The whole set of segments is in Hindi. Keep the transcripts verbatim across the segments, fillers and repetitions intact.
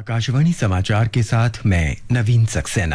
आकाशवाणी समाचार के साथ मैं नवीन सक्सेना।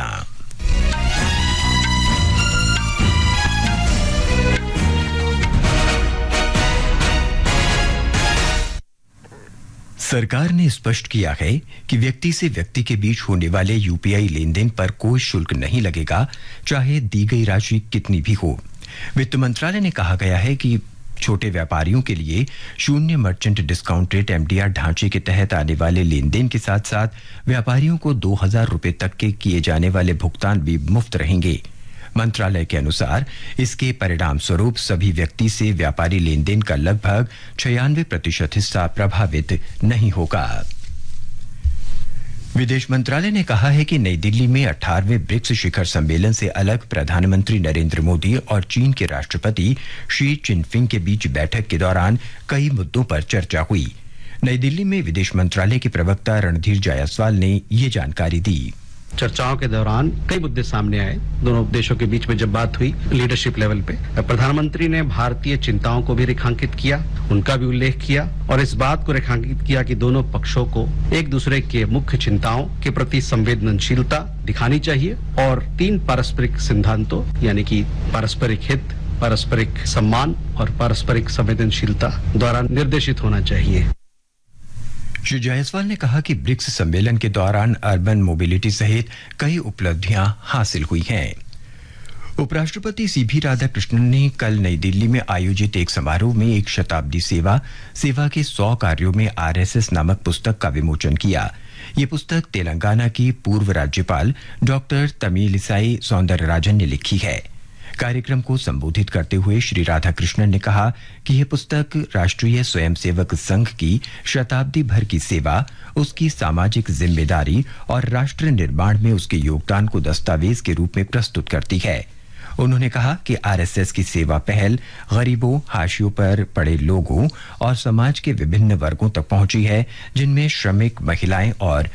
सरकार ने स्पष्ट किया है कि व्यक्ति से व्यक्ति के बीच होने वाले यूपीआई लेन-देन पर कोई शुल्क नहीं लगेगा, चाहे दी गई राशि कितनी भी हो। वित्त मंत्रालय ने कहा गया है कि छोटे व्यापारियों के लिए शून्य मर्चेंट डिस्काउंट रेट एमडीआर ढांचे के तहत आने वाले लेन-देन के साथ-साथ व्यापारियों को दो हजार रुपए तक के किए जाने वाले भुगतान भी मुफ्त रहेंगे। मंत्रालय के अनुसार इसके परिणाम स्वरूप सभी व्यक्ति से व्यापारी लेन-देन का लगभग छियानवे प्रतिशत हिस्सा प्रभावित नहीं होगा। विदेश मंत्रालय ने कहा है कि नई दिल्ली में अठारहवें ब्रिक्स शिखर सम्मेलन से अलग प्रधानमंत्री नरेंद्र मोदी और चीन के राष्ट्रपति शी चिनफिंग के बीच बैठक के दौरान कई मुद्दों पर चर्चा हुई। नई दिल्ली में विदेश मंत्रालय के प्रवक्ता रणधीर जायसवाल ने ये जानकारी दी। चर्चाओं के दौरान कई मुद्दे सामने आए। दोनों देशों के बीच में जब बात हुई लीडरशिप लेवल पे, प्रधानमंत्री ने भारतीय चिंताओं को भी रेखांकित किया, उनका भी उल्लेख किया और इस बात को रेखांकित किया कि दोनों पक्षों को एक दूसरे के मुख्य चिंताओं के प्रति संवेदनशीलता दिखानी चाहिए और तीन पारस्परिक सिद्धांतों यानी कि पारस्परिक हित, पारस्परिक सम्मान और पारस्परिक संवेदनशीलता द्वारा निर्देशित होना चाहिए। श्री जायसवाल ने कहा कि ब्रिक्स सम्मेलन के दौरान अर्बन मोबिलिटी सहित कई उपलब्धियां हासिल हुई हैं। उपराष्ट्रपति सीपी राधाकृष्णन ने कल नई दिल्ली में आयोजित एक समारोह में एक शताब्दी सेवा सेवा के सौ कार्यों में आरएसएस नामक पुस्तक का विमोचन किया। ये पुस्तक तेलंगाना की पूर्व राज्यपाल डॉक्टर तमिलिसाई सौंदरराजन ने लिखी है। कार्यक्रम को संबोधित करते हुए श्री राधाकृष्णन ने कहा कि यह पुस्तक राष्ट्रीय स्वयंसेवक संघ की शताब्दी भर की सेवा, उसकी सामाजिक जिम्मेदारी और राष्ट्र निर्माण में उसके योगदान को दस्तावेज के रूप में प्रस्तुत करती है। उन्होंने कहा कि आरएसएस की सेवा पहल गरीबों, हाशियों पर पड़े लोगों और समाज के विभिन्न वर्गों तक पहुंची है, जिनमें श्रमिक, महिलाएं और